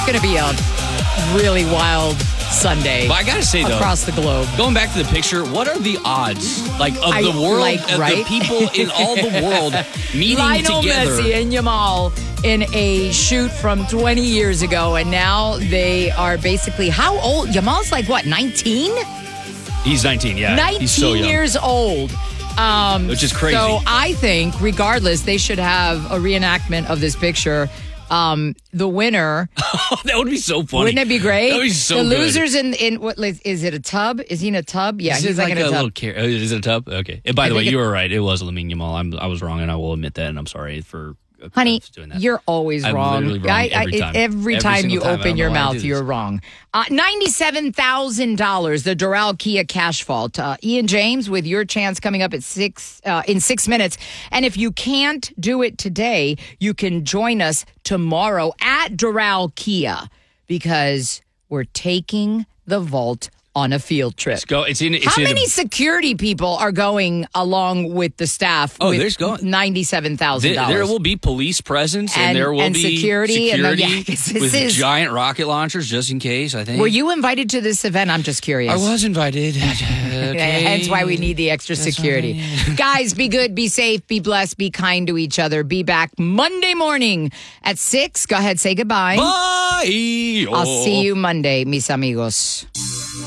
going to be a really wild Sunday. But I gotta say, though, across the globe. Going back to the picture, what are the odds, of the world, of right? the people in all the world meeting Lionel together? Messi and Yamal in a shoot from 20 years ago, and now they are basically how old? Yamal's like what, 19? He's 19, yeah. 19 He's so young. years old. Which is crazy. So I think, regardless, they should have a reenactment of this picture. The winner. That would be so funny. Wouldn't it be great? That would be so the good. losers in what is it, a tub? Is he in a tub? Yeah, he's like in a tub. Is it a tub? Okay. And by the way, you were right. It was Lamine Yamal. I was wrong, and I will admit that, and I'm sorry for Honey, doing that. you're always I'm wrong. literally wrong every time. Every time single you time. I open don't your know why I mouth, do this. you're wrong. $97,000, the Doral Kia Cash Vault. Ian James with your chance coming up at in 6 minutes. And if you can't do it today, you can join us tomorrow at Doral Kia because we're taking the vault on a field trip. Let's go. How many security people are going along with the staff? Oh, with there's going $97,000. There will be police presence, and there will be security, with giant rocket launchers just in case. I think. Were you invited to this event? I'm just curious. I was invited. Okay. Hence why we need the extra security. Guys, be good, be safe, be blessed, be kind to each other. Be back Monday morning at 6. Go ahead, say goodbye. Bye. I'll see you Monday, mis amigos.